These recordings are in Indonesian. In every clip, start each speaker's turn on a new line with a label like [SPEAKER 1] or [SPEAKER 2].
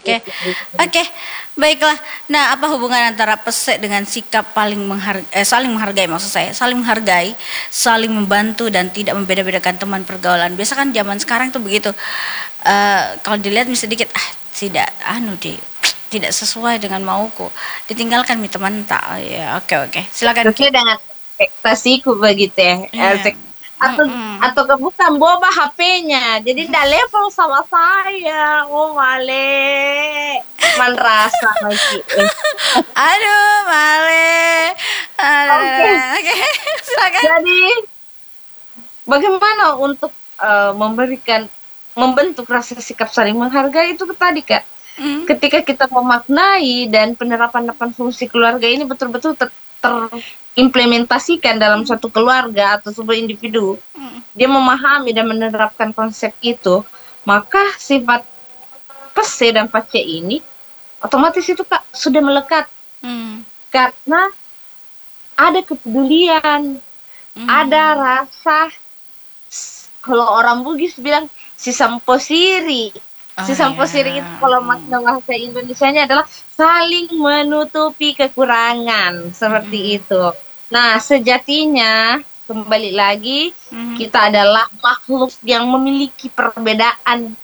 [SPEAKER 1] Oke, oke, baiklah. Nah, apa hubungan antara pesek dengan sikap saling menghargai maksud saya, saling menghargai, saling membantu dan tidak membeda-bedakan teman pergaulan. Biasa kan zaman sekarang tuh begitu. Kalau dilihat sedikit, tidak, tidak sesuai dengan mauku. Ditinggalkan mi teman tak. Ya, oke, silakan.
[SPEAKER 2] Sesuai dengan ekspektasiku begitu ya.
[SPEAKER 1] Iya.
[SPEAKER 2] Atau atau bukan boba HP-nya. Jadi tidak level sama saya. Oh, male. Man rasa lagi.
[SPEAKER 1] Aduh, Male.
[SPEAKER 2] Oke.
[SPEAKER 1] Oke, silakan.
[SPEAKER 2] Jadi bagaimana untuk membentuk rasa sikap saling menghargai itu tadi Kak. Ketika kita memaknai dan penerapan fungsi keluarga ini betul-betul terimplementasikan dalam suatu keluarga atau sebuah individu, dia memahami dan menerapkan konsep itu, maka sifat pese dan pace ini otomatis itu Kak sudah melekat. Karena ada kepedulian, ada rasa, kalau orang Bugis bilang si samposiri. Si samposiri itu kalau makna bahasa Indonesianya adalah saling menutupi kekurangan, seperti itu. Nah, sejatinya kembali lagi kita adalah makhluk yang memiliki perbedaan.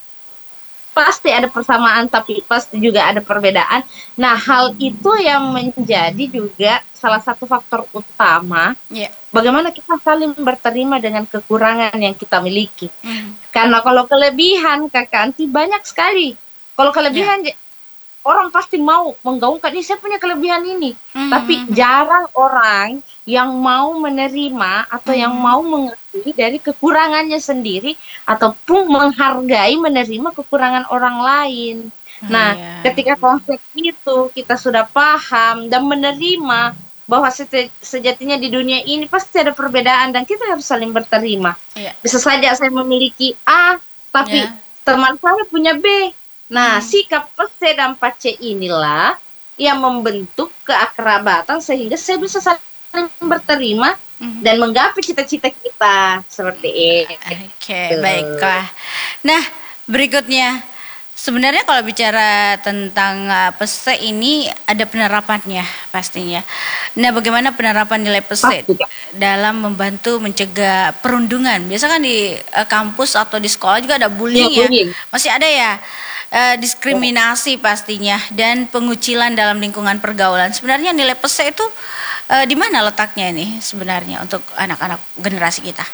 [SPEAKER 2] Pasti ada persamaan tapi pasti juga ada perbedaan. Nah, hal itu yang menjadi juga salah satu faktor utama bagaimana kita saling berterima dengan kekurangan yang kita miliki. Karena kalau kelebihan Kakak Anti banyak sekali. Kalau kelebihan orang pasti mau menggaungkan, ini saya punya kelebihan ini. Tapi jarang orang yang mau menerima atau yang mau mengakui dari kekurangannya sendiri ataupun menghargai menerima kekurangan orang lain. Nah, ketika konsep itu kita sudah paham dan menerima bahwa sejatinya di dunia ini pasti ada perbedaan dan kita harus saling berterima. Bisa saja saya memiliki A, tapi teman saya punya B. Nah, sikap pese dan pace inilah yang membentuk keakrabatan sehingga saya bisa saling berterima dan menggapai cita-cita kita seperti itu.
[SPEAKER 1] Oke, baiklah. Nah, berikutnya sebenarnya kalau bicara tentang pese ini ada penerapannya pastinya. Nah, bagaimana penerapan nilai pese dalam membantu mencegah perundungan? Biasa kan di kampus atau di sekolah juga ada bullying ya. Masih ada ya. Diskriminasi pastinya dan pengucilan dalam lingkungan pergaulan. Sebenarnya nilai pese itu di mana letaknya ini sebenarnya untuk anak-anak generasi kita?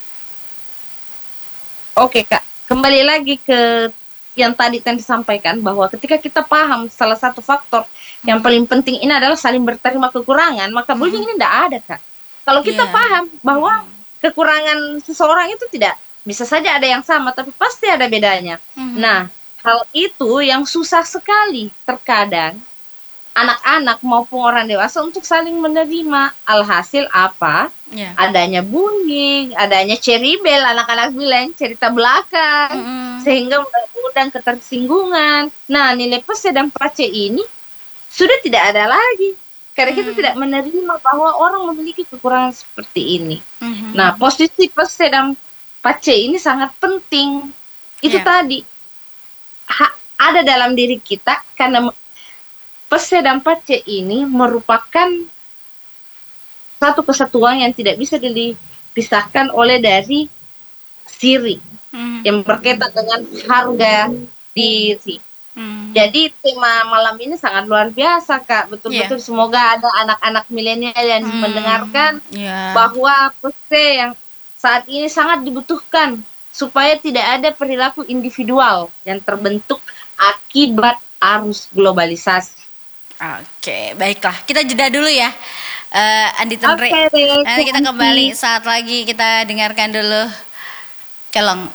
[SPEAKER 2] Oke Kak, kembali lagi ke yang tadi disampaikan bahwa ketika kita paham salah satu faktor yang paling penting ini adalah saling berterima kekurangan, maka bullying ini tidak ada Kak. Kalau kita paham bahwa kekurangan seseorang itu tidak bisa saja ada yang sama, tapi pasti ada bedanya. Nah, hal itu yang susah sekali terkadang anak-anak maupun orang dewasa untuk saling menerima. Alhasil apa? Adanya bullying, adanya ceribel, anak-anak bilang cerita belakang, sehingga mengundang ketersinggungan. Nah, nilai pese dan pace ini sudah tidak ada lagi. Karena kita tidak menerima bahwa orang memiliki kekurangan seperti ini. Nah, posisi pese dan pace ini sangat penting. Itu tadi. Ada dalam diri kita karena pese dan pace ini merupakan satu kesatuan yang tidak bisa dipisahkan oleh dari siri yang berkaitan dengan harga diri. Jadi tema malam ini sangat luar biasa Kak, betul-betul semoga ada anak-anak milenial yang mendengarkan bahwa pese yang saat ini sangat dibutuhkan supaya tidak ada perilaku individual yang terbentuk akibat arus globalisasi.
[SPEAKER 1] Oke, baiklah. Kita jeda dulu ya, Andi Tenri. Nanti kita kembali saat lagi kita dengarkan dulu Kelong